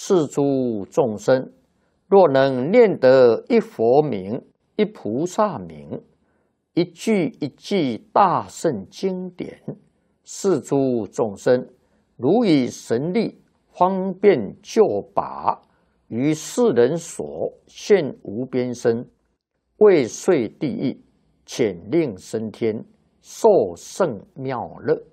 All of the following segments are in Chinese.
是诸众生，若能念得一佛名、一菩萨名、一句一句大圣经典，是诸众生如以神力方便救拔，于世人所现无边身，未遂地狱，潜令升天，受胜妙乐。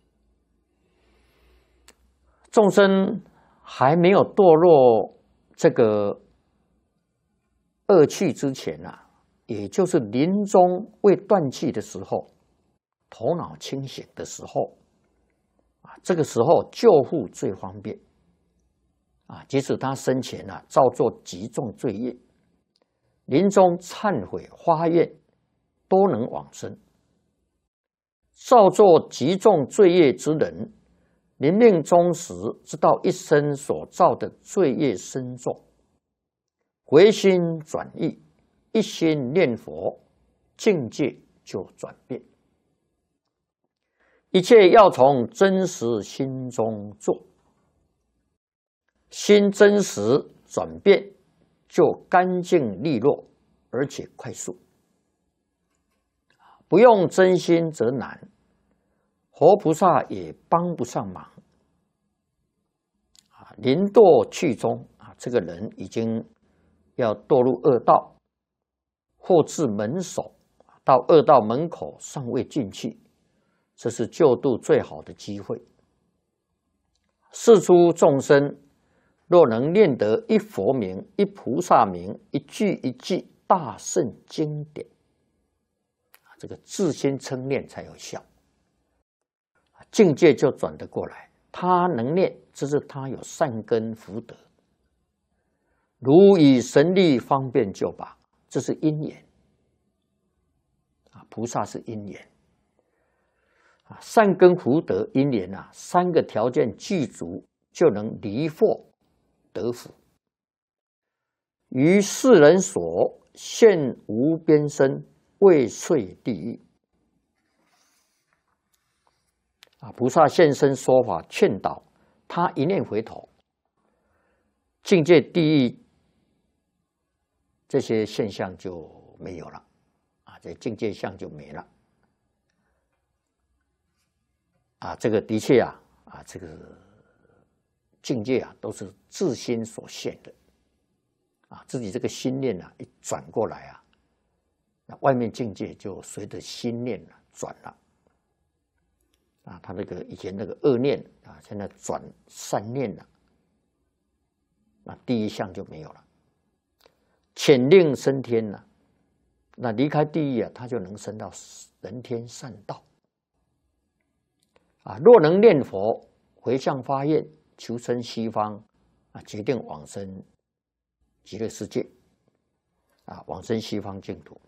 众生还没有堕落这个恶趣之前啊，也就是临终未断气的时候，头脑清醒的时候啊，这个时候救护最方便啊。即使他生前啊造作极重罪业，临终忏悔发愿，都能往生。造作极重罪业之人，临命终时，知道一生所造的罪业深重，回心转意，一心念佛，境界就转变。一切要从真实心中做，心真实转变，就干净利落，而且快速。不用真心则难，活菩萨也帮不上忙。临堕去中啊，这个人已经要堕入恶道，或至门首，到恶道门口尚未进去，这是救度最好的机会。是诸众生若能念得一佛名、一菩萨名、一句一句大圣经典，这个自心称念才有效，境界就转得过来。他能念，这是他有善根福德，如以神力方便救拔，这是因缘啊。菩萨是因缘啊，善根福德因缘啊，三个条件具足，就能离祸得福，于世人所现无边身，未遂地狱啊。菩萨现身说法劝导，他一念回头，境界地狱这些现象就没有了啊，这境界相就没了啊。这个的确啊，这个境界啊，都是自心所现的啊。自己这个心念啊，一转过来啊，那外面境界就随着心念转了啊。他那个以前那个恶念啊，现在转善念了，那第一项就没有了。潜令升天了，那离开地狱啊，他就能升到人天善道啊。若能念佛，回向发愿，求生西方啊，决定往生极乐世界啊，往生西方净土。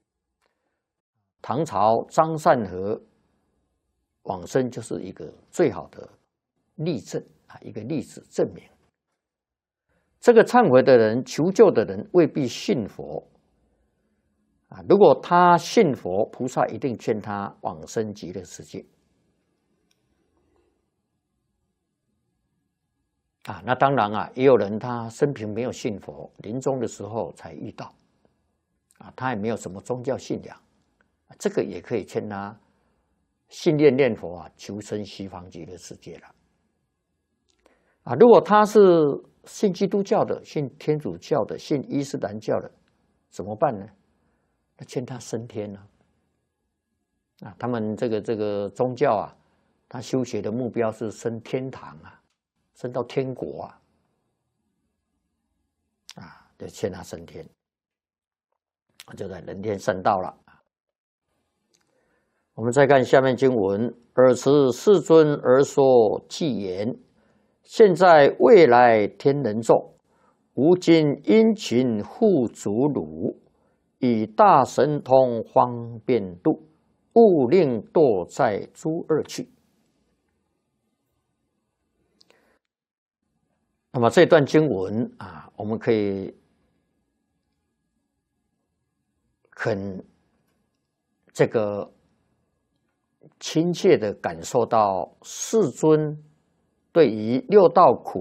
唐朝张善和往生就是一个最好的例证啊，一个例子证明。这个忏悔的人、求救的人未必信佛啊。如果他信佛，菩萨一定劝他往生极乐世界啊。那当然啊，也有人他生平没有信佛，临终的时候才遇到啊，他也没有什么宗教信仰，这个也可以劝他信念佛啊，求生西方极乐世界了啊。如果他是信基督教的、信天主教的、信伊斯兰教的，怎么办呢？那劝他升天呢啊。他们这个宗教啊，他修学的目标是升天堂啊，升到天国啊，就劝他升天，就在人天善道了。我们再看下面经文：尔时世尊而说偈言，现在未来天人众，吾今殷勤护足汝，以大神通方便度，勿令堕在诸恶趣。那么这段经文啊，我们可以很这个亲切的感受到世尊对于六道苦